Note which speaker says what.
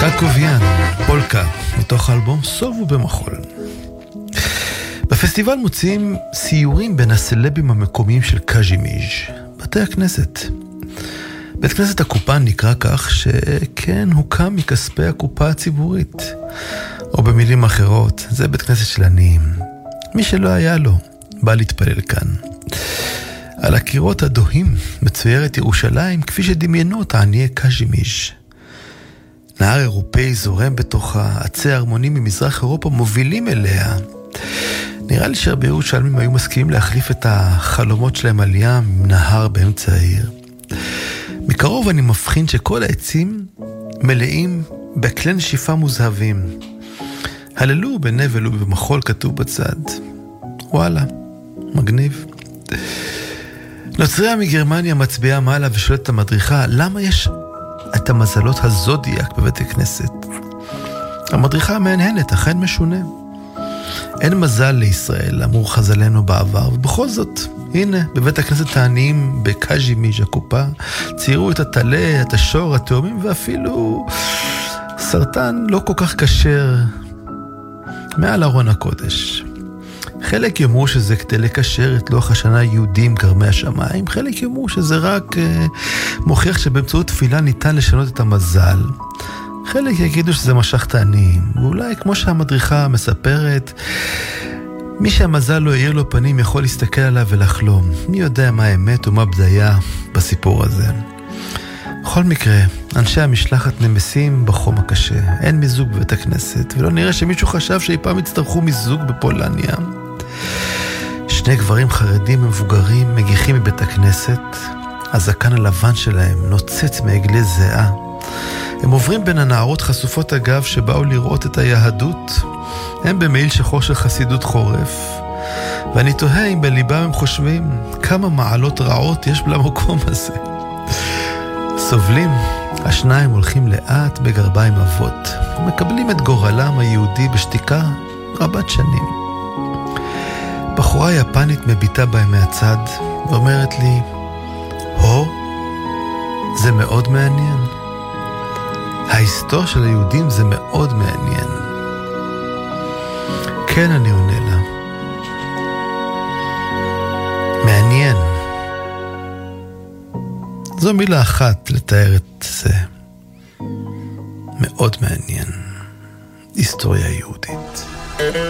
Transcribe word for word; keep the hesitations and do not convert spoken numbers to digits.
Speaker 1: קקוביאן, פולקה, מתוך האלבום סובו במחול. בפסטיבל מוצאים סיורים בין הסלבים המקומיים של קז'ימיז', בתי הכנסת. בית כנסת הקופה נקרא כך שכן הוקם מכספי הקופה הציבורית. או במילים אחרות, זה בית כנסת של עניים. מי שלא היה לו, בא להתפלל כאן. על הקירות הדוהים מצוירת ירושלים כפי שדמיינו אותה עניי קז'ימיז'. נהר אירופאי זורם בתוכה, עצי הרמונים ממזרח אירופה מובילים אליה. נראה לי שהרבה ירושלמים היו מסכימים להחליף את החלומות שלהם על ים עם נהר באמצע העיר. מקרוב אני מבחין שכל העצים מלאים בכלי נשיפה מוזהבים. הללו בנבל ובמחול כתוב בצד. וואלה, מגניב. נוצריה מגרמניה מצביעה מעלה ושואלת את המדריכה, למה יש את המזלות הזודיאק בבית הכנסת? המדריכה המעניינת, אכן משונה. אין מזל לישראל, אמור חז"לינו בעבר, ובכל זאת, הנה, בבית הכנסת העניים בקז'ימיז' הקופה, ציירו את הטלה, את השור, התאומים, ואפילו סרטן לא כל כך קשר מעל ארון הקודש. חלק יאמרו שזה כדי לקשר את לוח השנה היהודים גרמי השמיים, חלק יאמרו שזה רק אה, מוכיח שבאמצעות תפילה ניתן לשנות את המזל. חלק יגידו שזה משך תעניים, ואולי כמו שהמדריכה מספרת, מי שהמזל לא יאיר לו פנים יכול להסתכל עליו ולחלום. מי יודע מה האמת ומה בדיה בסיפור הזה. בכל מקרה, אנשי המשלחת נמסים בחום הקשה. אין מיזוג בבית הכנסת, ולא נראה שמישהו חשב שאי פעם יצטרכו מיזוג בפולניה. שני גברים חרדים מבוגרים מגיחים מבית הכנסת, הזקן הלבן שלהם נוצץ מעגלי זהה. הם עוברים בין הנערות חשופות הגב שבאו לראות את היהדות. הם במעיל שחור של חסידות חורף, ואני תוהה אם בליבם הם חושבים כמה מעלות רעות יש למקום הזה. סובלים, השניים הולכים לאט בגרביים אבות, ומקבלים את גורלם היהודי בשתיקה רבת שנים. בחורה יפנית מביטה בהם מהצד, ואומרת לי, הו, זה מאוד מעניין. ההיסטוריה של היהודים זה מאוד מעניין. כן, אני עונה לה. מעניין. זו מילה אחת לתאר את זה. מאוד מעניין. היסטוריה יהודית.